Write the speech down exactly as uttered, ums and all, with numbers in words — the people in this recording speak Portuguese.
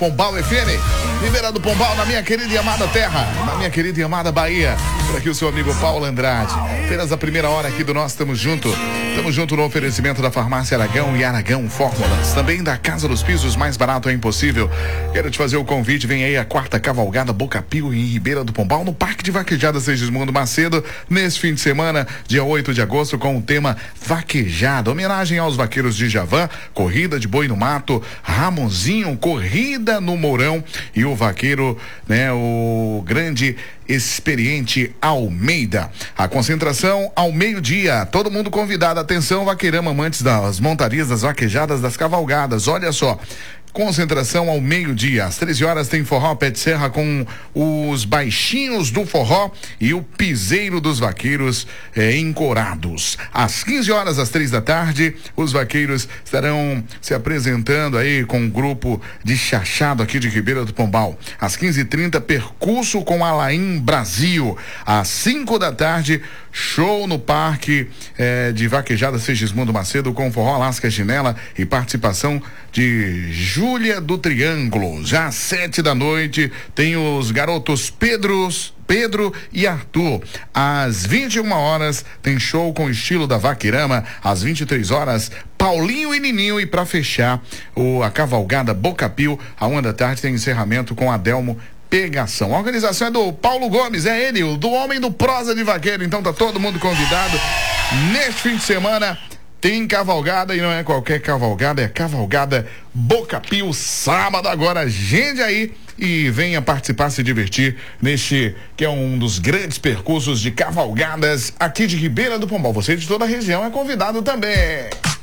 Pombal F M, Ribeira do Pombal, na minha querida e amada terra, na minha querida e amada Bahia. Por aqui o seu amigo Paulo Andrade. Apenas a primeira hora aqui do nosso Tamo Junto. Tamo junto no oferecimento da Farmácia Aragão e Aragão Fórmulas. Também da Casa dos Pisos, mais barato é impossível. Quero te fazer o convite, vem aí a quarta cavalgada Boca Pio em Ribeira do Pombal, no Parque de Vaquejada Segismundo Macedo, nesse fim de semana, dia oito de agosto, com o tema Vaquejada. Homenagem aos vaqueiros de Javan, corrida de boi no mato, Ramonzinho, corrida no Mourão e o vaqueiro, né, o grande experiente Almeida. A concentração ao meio-dia, todo mundo convidado. Atenção, vaqueirão, amantes das montarias, das vaquejadas, das cavalgadas. Olha só, concentração ao meio-dia. Às treze horas tem forró pé de serra com os baixinhos do forró e o piseiro dos vaqueiros eh, encorados. Às quinze horas, às três da tarde, os vaqueiros estarão se apresentando aí com um grupo de chachado aqui de Ribeira do Pombal. Às quinze e trinta, percurso com Alain Brasil. Às cinco da tarde, show no Parque eh, de Vaquejada Segismundo Macedo com forró Lasca Chinela e participação de Júlia do Triângulo. Já às sete da noite tem os garotos Pedros, Pedro e Arthur. Às vinte e uma horas tem show com estilo da Vaqueirama. Às vinte e três horas, Paulinho e Nininho. E para fechar o, a cavalgada Boca Pio, a uma da tarde tem encerramento com Adelmo Pegação. A organização é do Paulo Gomes, é ele, o do homem do prosa de vaqueiro. Então tá todo mundo convidado. Neste fim de semana tem cavalgada, e não é qualquer cavalgada, é cavalgada Boca Pio, sábado agora. Agende aí e venha participar, se divertir neste que é um dos grandes percursos de cavalgadas aqui de Ribeira do Pombal. Você de toda a região é convidado também.